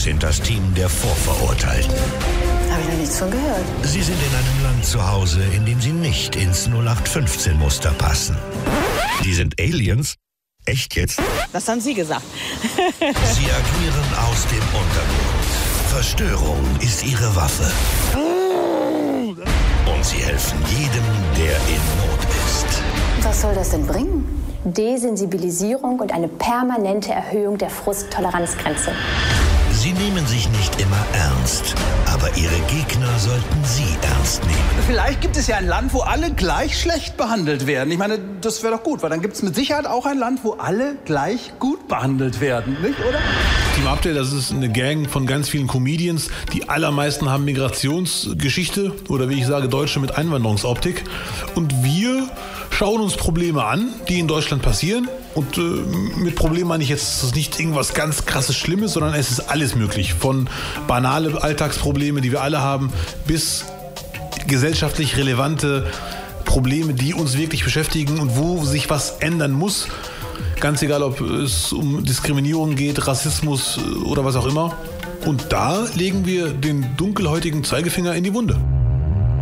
sind das Team der Vorverurteilten. Habe ich noch nichts von gehört. Sie sind in einem Land zu Hause, in dem sie nicht ins 0815-Muster passen. Die sind Aliens? Echt jetzt? Das haben Sie gesagt. Sie agieren aus dem Untergrund. Verstörung ist ihre Waffe. Und sie helfen jedem, der in Not ist. Was soll das denn bringen? Desensibilisierung und eine permanente Erhöhung der Frusttoleranzgrenze. Sie nehmen sich nicht immer ernst, aber ihre Gegner sollten sie ernst nehmen. Vielleicht gibt es ja ein Land, wo alle gleich schlecht behandelt werden. Ich meine, das wäre doch gut, weil dann gibt es mit Sicherheit auch ein Land, wo alle gleich gut behandelt werden, nicht, oder? Team Update, das ist eine Gang von ganz vielen Comedians. Die allermeisten haben Migrationsgeschichte oder wie ich sage, Deutsche mit Einwanderungsoptik. Und wir schauen uns Probleme an, die in Deutschland passieren. Und mit Problem meine ich jetzt, es ist nicht irgendwas ganz krasses Schlimmes, sondern es ist alles möglich. Von banale Alltagsprobleme, die wir alle haben, bis gesellschaftlich relevante Probleme, die uns wirklich beschäftigen und wo sich was ändern muss. Ganz egal, ob es um Diskriminierung geht, Rassismus oder was auch immer. Und da legen wir den dunkelhäutigen Zeigefinger in die Wunde.